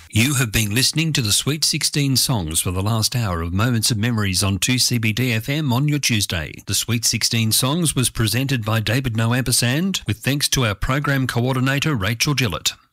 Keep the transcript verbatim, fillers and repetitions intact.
You have been listening to the Sweet sixteen songs for the last hour of Moments of Memories on two C B D F M on your Tuesday. The Sweet sixteen songs was presented by David Noampersand with thanks to our program coordinator Rachel Gillett.